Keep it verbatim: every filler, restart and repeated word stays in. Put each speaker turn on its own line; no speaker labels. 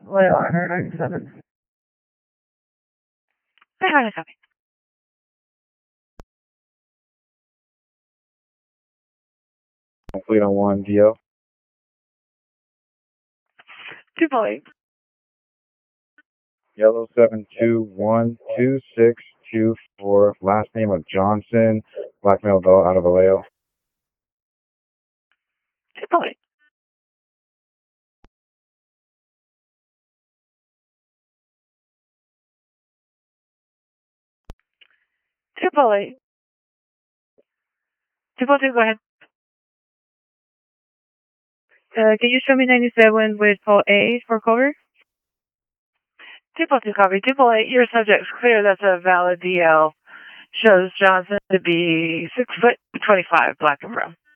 Vallejo, one ninety-seven. three hundred copy.
Complete on one D O.
Triple eight.
Yellow seven two one two six two four. Last name of Johnson. Black male adult out of Vallejo.
Triple eight. Triple eight. Triple two, go ahead. Uh, can you show me ninety-seven with full A for cover? Triple two copy. Triple eight, your subject's clear. That's a valid D L. Shows Johnson to be six foot twenty-five, black and brown.